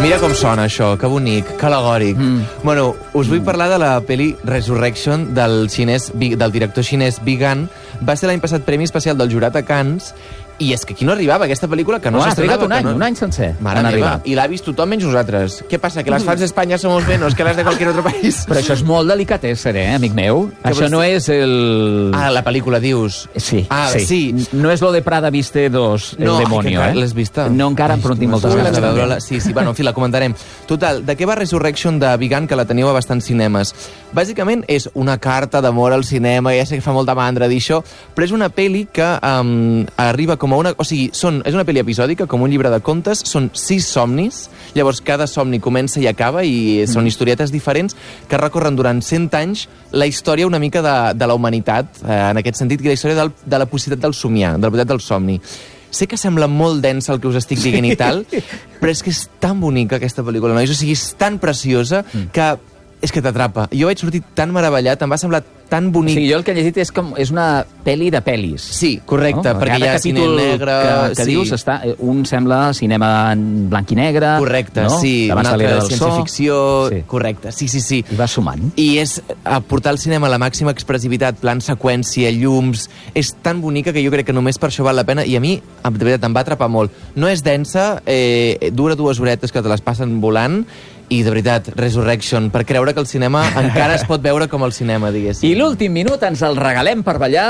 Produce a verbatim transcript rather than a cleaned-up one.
Mira com sona això, que bonic, que alegòric. Mm. Bueno, us vull parlar de la pel·li Resurrection del, xinès, del director xinès Bi Gan. Va ser l'any passat Premi Especial del Jurat a Cannes. I és que aquí no arribava, aquesta pel·lícula, que no, no s'estrenava. Un any, no... un any sencer. Mare meva, i l'ha vist tothom menys nosaltres. Què passa, que les fans d'Espanya somos menos que les de qualsevol altre país? Però això és molt delicatessen, eh, amic meu? Que això no és el... Ah, la pel·lícula, dius? Sí, ah, sí. sí. No és lo de Prada viste dos, el no, demonio, ai, eh? L'has vista? No, encara, però en tinc moltes ganes de veure. Sí, sí, bueno, en fi, la comentarem. Total, de què va Resurrection de Bi Gan, que la teniu a bastants cinemes? Bàsicament és una carta d'amor al cinema, ja sé que fa molta mandra dir això, però és una pel·li que um, arriba com a una... O sigui, són, és una pel·li episòdica, com un llibre de contes, són sis somnis, llavors cada somni comença i acaba, i són mm. historietes diferents que recorren durant cent anys la història una mica de, de la humanitat, eh, en aquest sentit, que la història del, de la possibilitat del somiar, de la possibilitat del somni. Sé que sembla molt densa el que us estic dient i tal, però és que és tan bonica aquesta pel·lícula, no? O sigui, és tan preciosa mm. que és que t'atrapa. Jo vaig sortir tan meravellat, em va semblar tan bonic. O sigui, jo el que he llegit és com és una pel·li de pel·lis. Sí, correcte, no? Perquè hi ha cine negre... que, que sí. dius, està, un sembla cinema en blanc i negre... Correcte, no? sí, un altre de ciència-ficció... Sí. Correcte, sí, sí, sí. I va sumant. I és aportar al cinema la màxima expressivitat, plan seqüència, llums... És tan bonica que jo crec que només per això val la pena, i a mi, de veritat, em va atrapar molt. No és densa, eh, dura dues horetes que te les passen volant, i, de veritat, Resurrection, per creure que el cinema encara es pot veure com el cinema, diguéssim. I l'últim minut ens el regalem per ballar